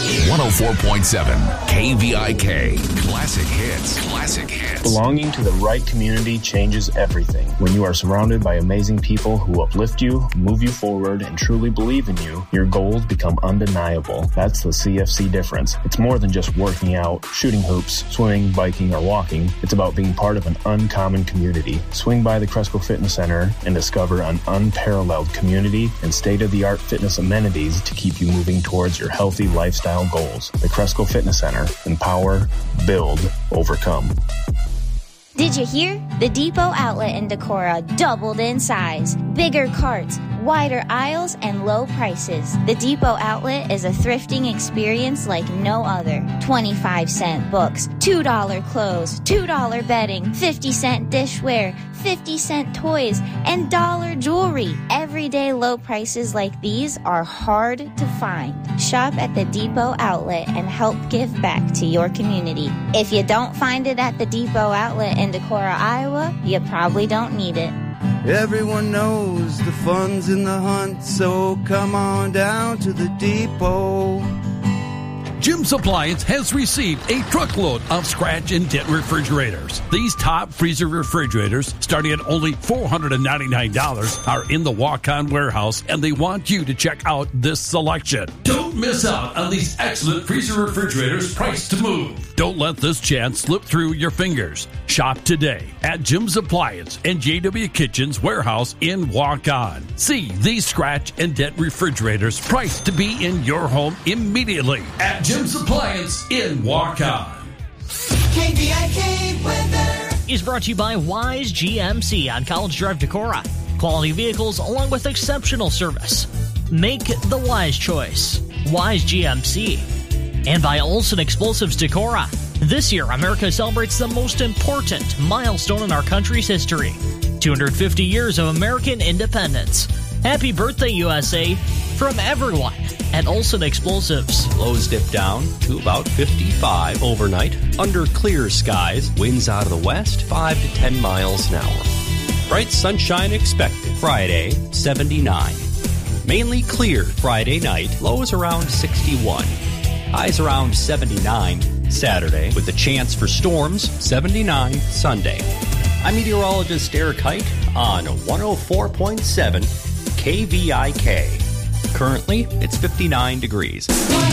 104.7 KVIK. Classic hits. Classic hits. Belonging to the right community changes everything. When you are surrounded by amazing people who uplift you, move you forward, and truly believe in you, your goals become undeniable. That's the CFC difference. It's more than just working out, shooting hoops, swimming, biking, or walking. It's about being part of an uncommon community. Swing by the Cresco Fitness Center and discover an unparalleled community and state-of-the-art fitness amenities to keep you moving towards your healthy lifestyle goals. The Cresco Fitness Center. Empower, build, overcome. Did you hear? The Depot outlet in Decorah doubled in size. Bigger carts, wider aisles, and low prices. The Depot outlet is a thrifting experience like no other. 25-cent books, $2 clothes, $2 bedding, 50-cent dishware, 50-cent toys, and dollar jewelry. Everyday low prices like these are hard to find. Shop at the Depot outlet and help give back to your community. If you don't find it at the Depot outlet in Decorah, Iowa, you probably don't need it. Everyone knows the fun's in the hunt, so come on down to the Depot. Jim's Appliance has received a truckload of scratch and dent refrigerators. These top freezer refrigerators, starting at only $499, are in the walk-on warehouse, and they want you to check out this selection. Don't miss out on these excellent freezer refrigerators priced to move. Don't let this chance slip through your fingers. Shop today at Jim's Appliance and JW Kitchen's warehouse in Walk-On. See these scratch and dent refrigerators priced to be in your home immediately at Jim's Appliance in Walk-On. KVIK weather is brought to you by Wise GMC on College Drive, Decorah. Quality vehicles along with exceptional service. Make the wise choice. Wise GMC. And by Olson Explosives Decorah. This year, America celebrates the most important milestone in our country's history. 250 years of American independence. Happy birthday, USA, from everyone at Olson Explosives. Lows dip down to about 55 overnight. Under clear skies, winds out of the west, 5 to 10 miles an hour. Bright sunshine expected. Friday, 79. Mainly clear Friday night, lows around 61. Highs around 79 Saturday, with a chance for storms, 79 Sunday. I'm meteorologist Eric Height on 104.7 KVIK. Currently, it's 59 degrees.